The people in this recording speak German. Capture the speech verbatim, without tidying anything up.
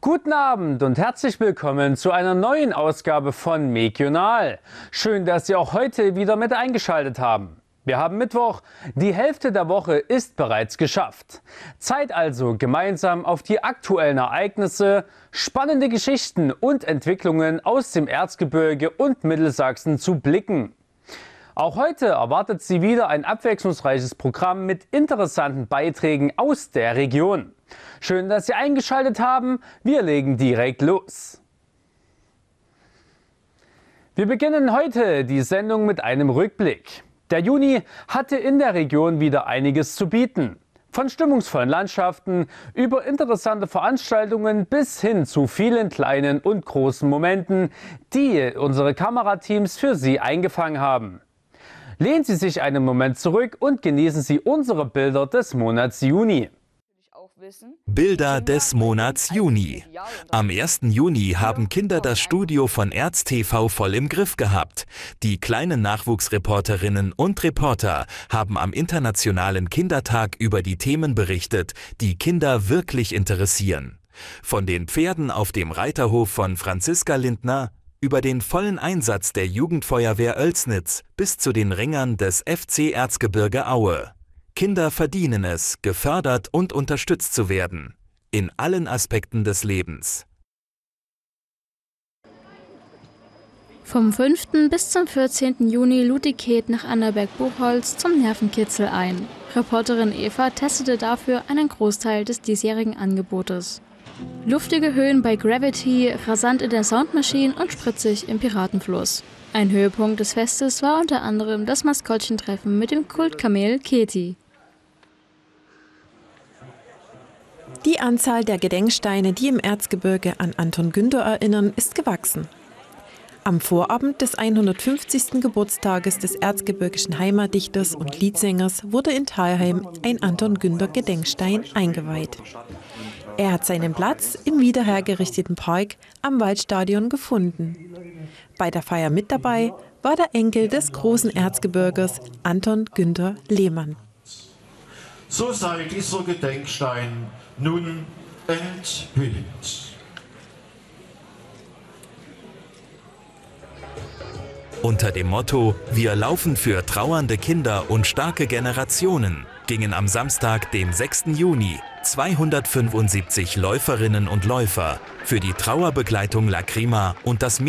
Guten Abend und herzlich willkommen zu einer neuen Ausgabe von Mekional. Schön, dass Sie auch heute wieder mit eingeschaltet haben. Wir haben Mittwoch, die Hälfte der Woche ist bereits geschafft. Zeit also, gemeinsam auf die aktuellen Ereignisse, spannende Geschichten und Entwicklungen aus dem Erzgebirge und Mittelsachsen zu blicken. Auch heute erwartet Sie wieder ein abwechslungsreiches Programm mit interessanten Beiträgen aus der Region. Schön, dass Sie eingeschaltet haben. Wir legen direkt los. Wir beginnen heute die Sendung mit einem Rückblick. Der Juni hatte in der Region wieder einiges zu bieten. Von stimmungsvollen Landschaften über interessante Veranstaltungen bis hin zu vielen kleinen und großen Momenten, die unsere Kamerateams für Sie eingefangen haben. Lehnen Sie sich einen Moment zurück und genießen Sie unsere Bilder des Monats Juni. Bilder des Monats Juni. Am ersten Juni haben Kinder das Studio von Erz T V voll im Griff gehabt. Die kleinen Nachwuchsreporterinnen und Reporter haben am Internationalen Kindertag über die Themen berichtet, die Kinder wirklich interessieren. Von den Pferden auf dem Reiterhof von Franziska Lindner über den vollen Einsatz der Jugendfeuerwehr Oelsnitz bis zu den Ringern des F C Erzgebirge Aue. Kinder verdienen es, gefördert und unterstützt zu werden. In allen Aspekten des Lebens. Vom fünften bis zum vierzehnten Juni lud die Käth nach Annaberg-Buchholz zum Nervenkitzel ein. Reporterin Eva testete dafür einen Großteil des diesjährigen Angebotes. Luftige Höhen bei Gravity, rasant in der Soundmaschine und spritzig im Piratenfluss. Ein Höhepunkt des Festes war unter anderem das Maskottchentreffen mit dem Kultkamel Keti. Die Anzahl der Gedenksteine, die im Erzgebirge an Anton Günther erinnern, ist gewachsen. Am Vorabend des hundertfünfzigsten Geburtstages des erzgebirgischen Heimatdichters und Liedsängers wurde in Thalheim ein Anton Günther Gedenkstein eingeweiht. Er hat seinen Platz im wiederhergerichteten Park am Waldstadion gefunden. Bei der Feier mit dabei war der Enkel des großen Erzgebirgers, Anton Günther Lehmann. So sei dieser Gedenkstein nun enthüllt. Unter dem Motto „Wir laufen für trauernde Kinder und starke Generationen“ gingen am Samstag, dem sechsten Juni, zweihundertfünfundsiebzig Läuferinnen und Läufer für die Trauerbegleitung Lacrima und das